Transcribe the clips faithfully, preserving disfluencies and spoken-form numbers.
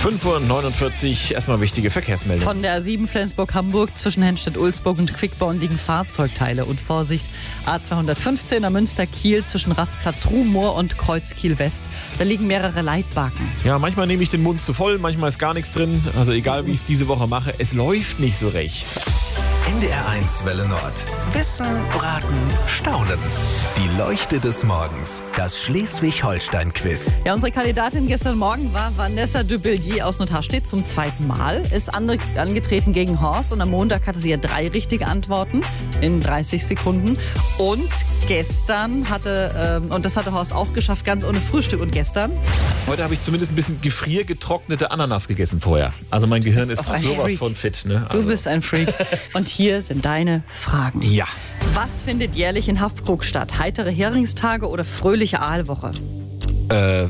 fünf Uhr neunundvierzig, erstmal wichtige Verkehrsmeldung. Von der A sieben Flensburg-Hamburg zwischen Hennstedt-Ulzburg und Quickborn liegen Fahrzeugteile. Und Vorsicht, A zweihundertfünfzehn am Münster-Kiel zwischen Rastplatz Ruhmoor und Kreuz Kiel-West. Da liegen mehrere Leitbaken. Ja, manchmal nehme ich den Mund zu voll, manchmal ist gar nichts drin. Also egal, wie ich es diese Woche mache, es läuft nicht so recht. N D R eins Welle Nord. Wissen, Braten, Staunen. Die Leuchte des Morgens. Das Schleswig-Holstein-Quiz. Ja, unsere Kandidatin gestern Morgen war Vanessa de Billier aus Notarstedt zum zweiten Mal. Ist andre- angetreten gegen Horst und am Montag hatte sie ja drei richtige Antworten in dreißig Sekunden. Und gestern hatte, ähm, und das hatte Horst auch geschafft, ganz ohne Frühstück. Und gestern? Heute habe ich zumindest ein bisschen gefriergetrocknete Ananas gegessen vorher. Also mein Gehirn ist auch ein sowas Freak. von fit. Ne? Du Also. bist ein Freak. Und hier sind deine Fragen. Ja. Was findet jährlich in Haffkrug statt? Heitere Heringstage oder fröhliche Aalwoche? Äh,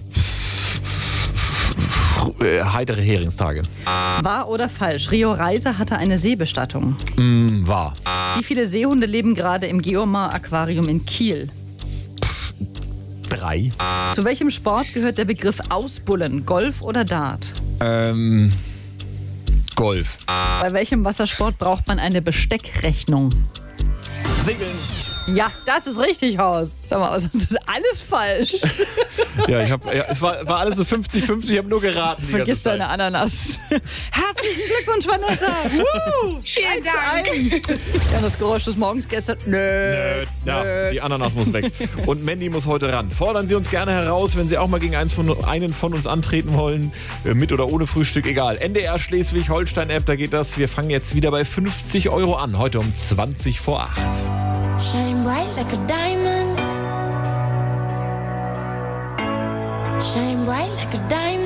heitere Heringstage. Wahr oder falsch? Rio Reiser hatte eine Seebestattung. Mm, wahr. Wie viele Seehunde leben gerade im Geomar Aquarium in Kiel? Drei. Zu welchem Sport gehört der Begriff Ausbullen? Golf oder Dart? Ähm, Golf. Bei welchem Wassersport braucht man eine Besteckrechnung? Segeln. Ja, das ist richtig, Horst. Sag mal, das ist alles falsch. Ja, ich hab, ja, es war, war alles so fünfzig fünfzig, ich habe nur geraten. Die Vergiss ganze Zeit. deine Ananas. Herzlichen Glückwunsch, Vanessa. Woo! Vielen Dank. Ja, das Geräusch des Morgens gestern. Nö. Nö, ja, die Ananas muss weg. Und Mandy muss heute ran. Fordern Sie uns gerne heraus, wenn Sie auch mal gegen eins von, einen von uns antreten wollen. Mit oder ohne Frühstück, egal. N D R Schleswig-Holstein-App, da geht das. Wir fangen jetzt wieder bei fünfzig Euro an. Heute um zwanzig vor acht. Shine bright like a diamond. Shine bright like a diamond.